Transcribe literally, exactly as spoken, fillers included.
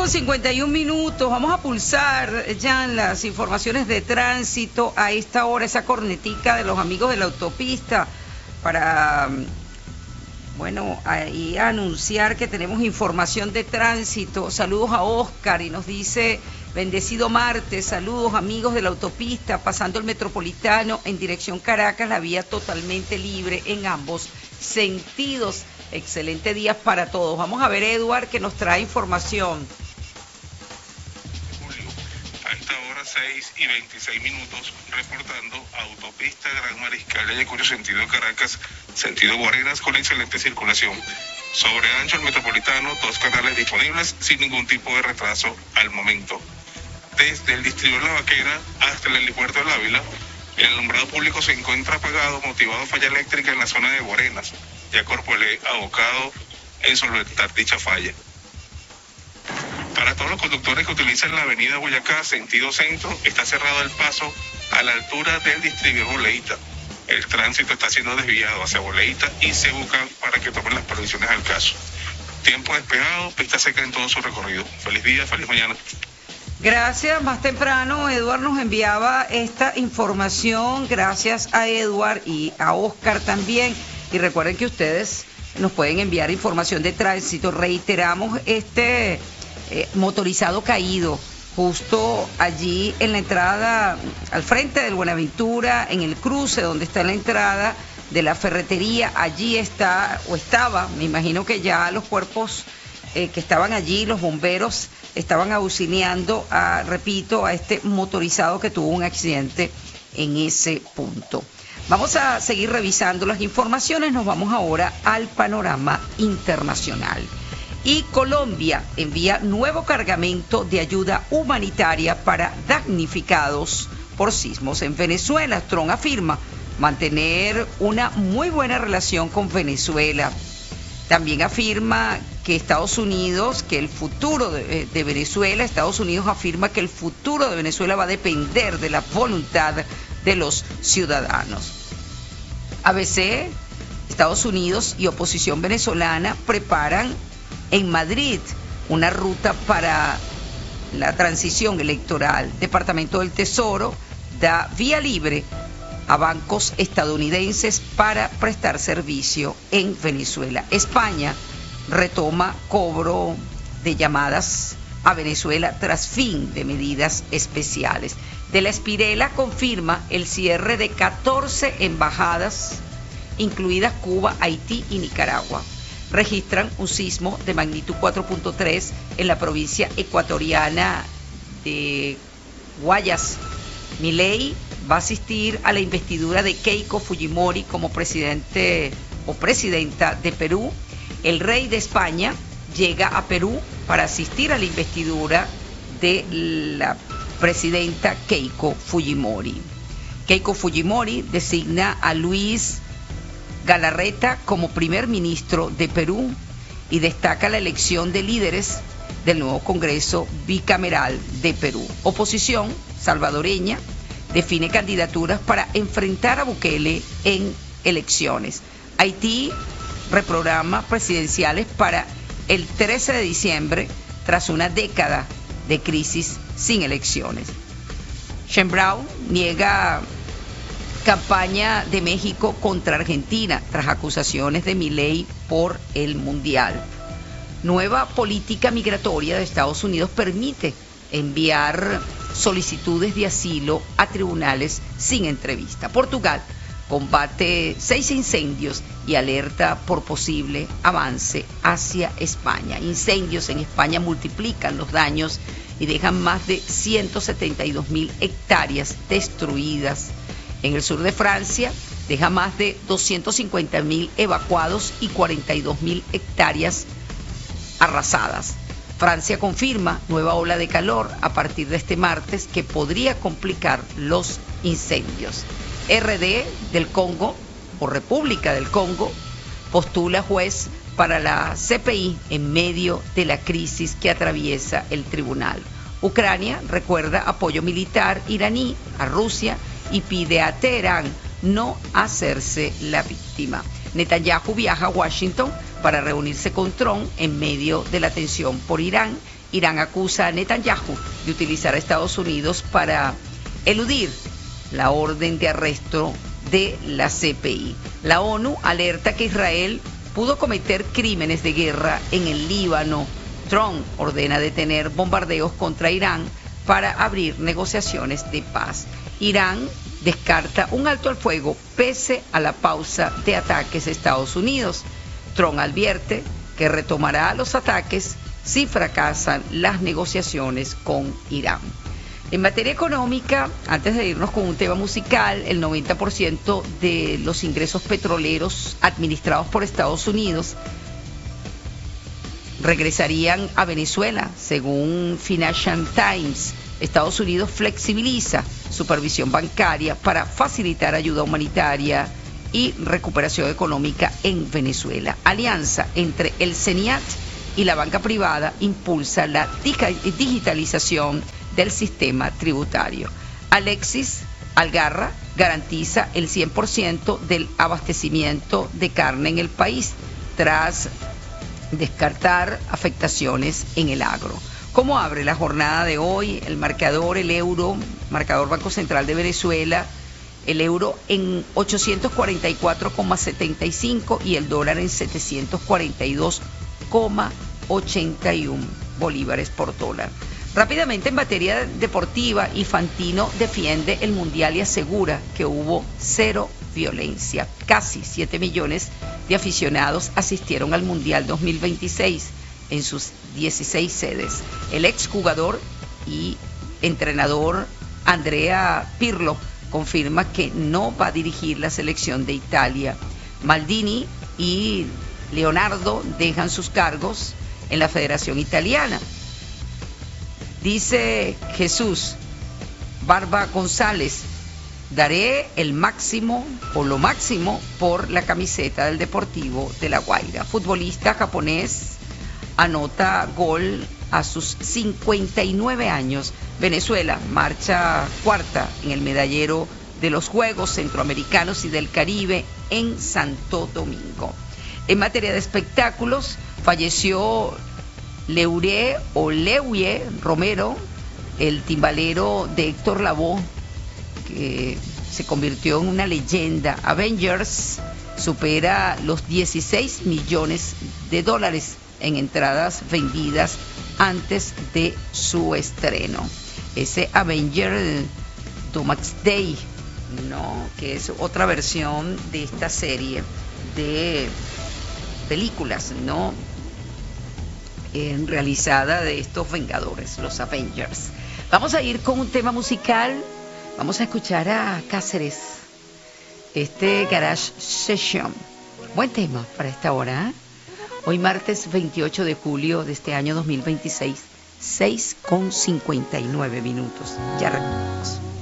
con cincuenta y un minutos. Vamos a pulsar ya en las informaciones de tránsito a esta hora, esa cornetica de los amigos de la autopista para, bueno, ahí anunciar que tenemos información de tránsito. Saludos a Oscar y nos dice: bendecido martes, saludos amigos de la autopista, pasando el Metropolitano en dirección Caracas, la vía totalmente libre en ambos sentidos. Excelente día para todos. Vamos a ver, Eduard, que nos trae información. Julio, a esta hora seis y veintiséis minutos, reportando autopista Gran Mariscal de Ayacucho, sentido Caracas, sentido Guarenas, con excelente circulación. Sobre ancho el Metropolitano, dos canales disponibles sin ningún tipo de retraso al momento. Desde el distrito de La Vaquera hasta el helipuerto del Ávila, el alumbrado público se encuentra apagado, motivado falla eléctrica en la zona de Guarenas. Ya Corpolé abocado en solventar dicha falla. Para todos los conductores que utilizan la avenida Boyacá, sentido centro, está cerrado el paso a la altura del distribuidor Boleíta. El tránsito está siendo desviado hacia Boleíta y Cebucán para que tomen las previsiones al caso. Tiempo despejado, pista seca en todo su recorrido. Feliz día, feliz mañana. Gracias. Más temprano Eduard nos enviaba esta información. Gracias a Eduard y a Oscar también. Y recuerden que ustedes nos pueden enviar información de tránsito. Reiteramos este eh, motorizado caído justo allí en la entrada, al frente del Buenaventura, en el cruce donde está la entrada de la ferretería. Allí está, o estaba, me imagino que ya los cuerpos eh, que estaban allí, los bomberos, estaban auxiliando, a, repito, a este motorizado que tuvo un accidente en ese punto. Vamos a seguir revisando las informaciones. Nos vamos ahora al panorama internacional. Y Colombia envía nuevo cargamento de ayuda humanitaria para damnificados por sismos en Venezuela. Trump afirma mantener una muy buena relación con Venezuela. También afirma que Estados Unidos, que el futuro de, de Venezuela, Estados Unidos afirma que el futuro de Venezuela va a depender de la voluntad de los ciudadanos. A B C, Estados Unidos y oposición venezolana preparan en Madrid una ruta para la transición electoral. Departamento del Tesoro da vía libre a bancos estadounidenses para prestar servicio en Venezuela. España retoma cobro de llamadas a Venezuela tras fin de medidas especiales. De la Espirela confirma el cierre de catorce embajadas, incluidas Cuba, Haití y Nicaragua. Registran un sismo de magnitud cuatro punto tres en la provincia ecuatoriana de Guayas. Milei va a asistir a la investidura de Keiko Fujimori como presidente o presidenta de Perú. El rey de España llega a Perú para asistir a la investidura de la presidenta Keiko Fujimori. Keiko Fujimori designa a Luis Galarreta como primer ministro de Perú y destaca la elección de líderes del nuevo Congreso bicameral de Perú. Oposición salvadoreña define candidaturas para enfrentar a Bukele en elecciones. Haití reprograma presidenciales para el trece de diciembre tras una década de crisis sin elecciones. Sheinbaum niega campaña de México contra Argentina tras acusaciones de Milei por el Mundial. Nueva política migratoria de Estados Unidos permite enviar solicitudes de asilo a tribunales sin entrevista. Portugal combate seis incendios y alerta por posible avance hacia España. Incendios en España multiplican los daños y dejan más de ciento setenta y dos mil hectáreas destruidas. En el sur de Francia deja más de doscientos cincuenta mil evacuados y cuarenta y dos mil hectáreas arrasadas. Francia confirma nueva ola de calor a partir de este martes que podría complicar los incendios. R D del Congo o República del Congo postula juez para la C P I en medio de la crisis que atraviesa el tribunal. Ucrania recuerda apoyo militar iraní a Rusia y pide a Teherán no hacerse la víctima. Netanyahu viaja a Washington para reunirse con Trump en medio de la tensión por Irán Irán acusa a Netanyahu de utilizar a Estados Unidos para eludir la orden de arresto de la C P I. La ONU alerta que Israel pudo cometer crímenes de guerra en el Líbano. Trump ordena detener bombardeos contra Irán para abrir negociaciones de paz. Irán descarta un alto al fuego pese a la pausa de ataques a Estados Unidos. Trump advierte que retomará los ataques si fracasan las negociaciones con Irán. En materia económica, antes de irnos con un tema musical, el noventa por ciento de los ingresos petroleros administrados por Estados Unidos regresarían a Venezuela, según Financial Times. Estados Unidos flexibiliza supervisión bancaria para facilitar ayuda humanitaria y recuperación económica en Venezuela. Alianza entre el CENIAT y la banca privada impulsa la digitalización del sistema tributario. Alexis Algarra garantiza el cien por ciento del abastecimiento de carne en el país, tras descartar afectaciones en el agro. ¿Cómo abre la jornada de hoy? El marcador, el euro, marcador Banco Central de Venezuela, el euro en ochocientos cuarenta y cuatro coma setenta y cinco y el dólar en setecientos cuarenta y dos coma ochenta y uno bolívares por dólar. Rápidamente, en materia deportiva, Infantino defiende el Mundial y asegura que hubo cero violencia. Casi siete millones de aficionados asistieron al Mundial dos mil veintiséis en sus dieciséis sedes. El exjugador y entrenador Andrea Pirlo confirma que no va a dirigir la selección de Italia. Maldini y Leonardo dejan sus cargos en la Federación Italiana. Dice Jesús Barba González: daré el máximo o lo máximo por la camiseta del Deportivo de La Guaira. Futbolista japonés anota gol a sus cincuenta y nueve años. Venezuela marcha cuarta en el medallero de los Juegos Centroamericanos y del Caribe en Santo Domingo. En materia de espectáculos, falleció Leure o Leuye Romero, el timbalero de Héctor Lavoe, que se convirtió en una leyenda. Avengers supera los dieciséis millones de dólares en entradas vendidas antes de su estreno. Ese Avenger Doomsday, ¿no?, que es otra versión de esta serie de películas, ¿no?, en realizada de estos Vengadores, los Avengers. Vamos a ir con un tema musical. Vamos a escuchar a Cáceres, este Garage Session. Buen tema para esta hora, ¿eh? Hoy martes veintiocho de julio de este año dos mil veintiséis, seis con cincuenta y nueve minutos. Ya regresamos.